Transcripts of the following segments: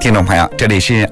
听众朋友，这里是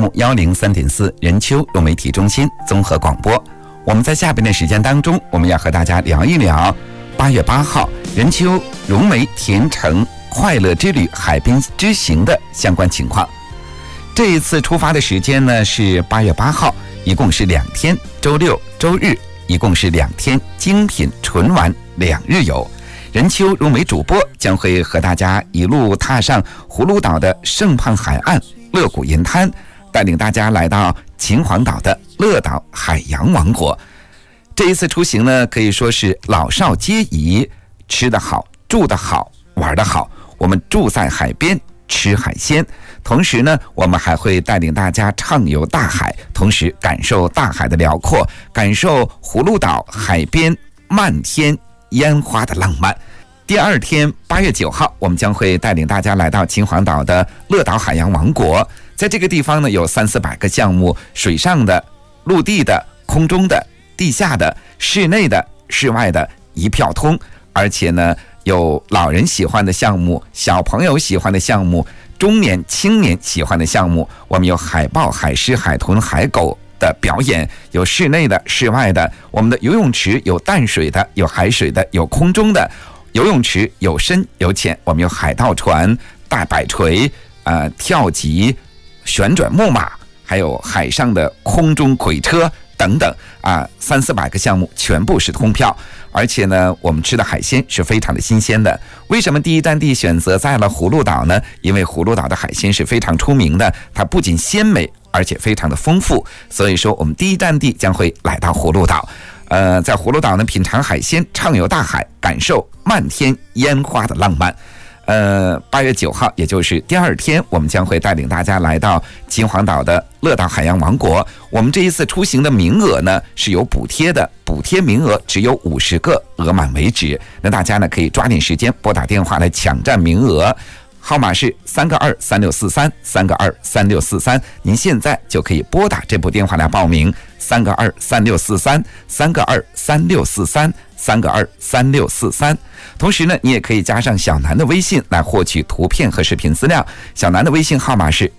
FM103.4 人丘融媒体中心综合广播。我们在下边的时间当中，我们要和大家聊一聊8月8号人丘融媒甜橙快乐之旅海滨之行的相关情况。这一次出发的时间呢是8月8号，一共是2天，周六周日一共是2天，精品纯玩2日游。人丘融媒主播将会和大家一路踏上葫芦岛的盛胖海岸乐谷银滩，带领大家来到秦皇岛的乐岛海洋王国。这一次出行呢，可以说是老少皆宜，吃得好，住得好，玩得好。我们住在海边，吃海鲜，同时呢，我们还会带领大家畅游大海，同时感受大海的辽阔，感受葫芦岛海边漫天烟花的浪漫。第二天8月9号，我们将会带领大家来到秦皇岛的乐岛海洋王国。在这个地方呢，有300-400个项目，水上的、陆地的、空中的、地下的、室内的、室外的一票通。而且呢，有老人喜欢的项目，小朋友喜欢的项目，中年青年喜欢的项目。我们有海豹、海狮、海豚、海狗的表演，有室内的、室外的。我们的游泳池有淡水的，有海水的，有空中的。游泳池有深有浅，我们有海盗船、大摆锤、跳级、旋转木马，还有海上的空中轨车等等300-400个项目全部是通票。而且呢，我们吃的海鲜是非常的新鲜的。为什么第一站地选择在了葫芦岛呢？因为葫芦岛的海鲜是非常出名的，它不仅鲜美，而且非常的丰富。所以说我们第一站地将会来到葫芦岛。在葫芦岛呢，品尝海鲜，畅游大海，感受漫天烟花的浪漫。8月9号，也就是第二天，我们将会带领大家来到秦皇岛的乐岛海洋王国。我们这一次出行的名额呢是有补贴的，补贴名额只有50个，额满为止。那大家呢可以抓紧时间拨打电话来抢占名额。号码是3个23643 3个23643，您现在就可以拨打这部电话来报名。3个23643 3个23643 3个23643。同时呢，你也可以加上小南的微信来获取图片和视频资料。小南的微信号码是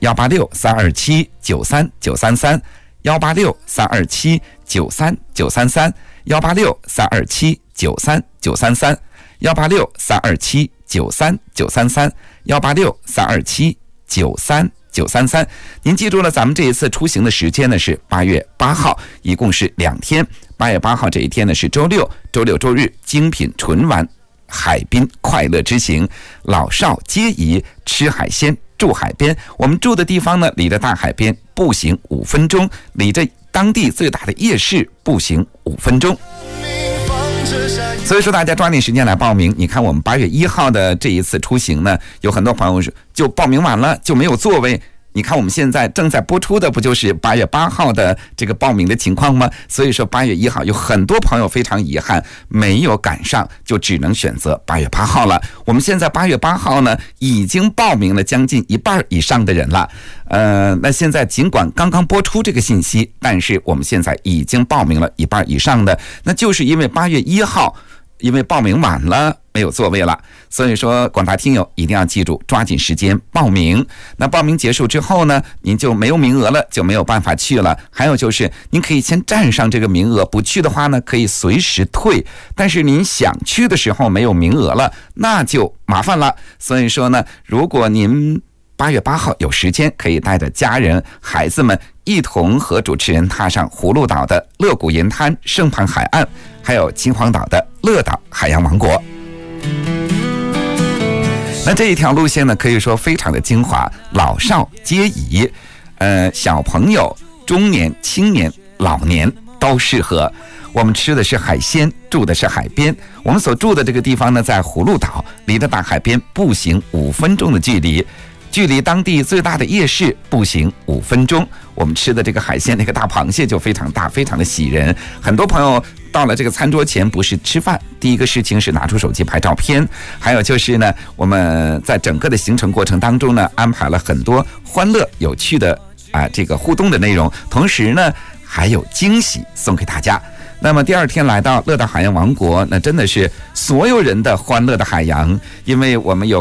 186-327-93933 186-327-93933 186-327-93933 186-327-93933 186-327-93933。您记住了，咱们这一次出行的时间呢是8月8号，一共是2天。8月8号这一天呢是周六，周六周日精品纯玩海滨快乐之行，老少皆宜，吃海鲜，住海边。我们住的地方呢，离着大海边步行5分钟，离着当地最大的夜市步行5分钟。所以说大家抓紧时间来报名。你看我们8月1号的这一次出行呢，有很多朋友就报名完了就没有座位。你看我们现在正在播出的不就是8月8号的这个报名的情况吗？所以说8月1号有很多朋友非常遗憾没有赶上，就只能选择8月8号了。我们现在8月8号呢已经报名了将近1半以上的人了。那现在尽管刚刚播出这个信息，但是我们现在已经报名了1半以上的，那就是因为8月1号因为报名晚了没有座位了。所以说广大听友一定要记住，抓紧时间报名。那报名结束之后呢，您就没有名额了，就没有办法去了。还有就是您可以先占上这个名额，不去的话呢可以随时退，但是您想去的时候没有名额了，那就麻烦了。所以说呢，如果您8月8号有时间，可以带着家人孩子们一同和主持人踏上葫芦岛的乐谷银滩、盛胖海岸，还有秦皇岛的乐岛海洋王国。那这一条路线呢，可以说非常的精华，老少皆宜，小朋友、中年、青年、老年都适合。我们吃的是海鲜，住的是海边。我们所住的这个地方呢，在葫芦岛，离着大海边步行5分钟的距离。距离当地最大的夜市步行5分钟。我们吃的这个海鲜，那个大螃蟹就非常大，非常的喜人。很多朋友到了这个餐桌前，不是吃饭，第一个事情是拿出手机拍照片。还有就是呢，我们在整个的行程过程当中呢，安排了很多欢乐有趣的这个互动的内容，同时呢还有惊喜送给大家。那么第二天来到乐岛海洋王国，那真的是所有人的欢乐的海洋，因为我们有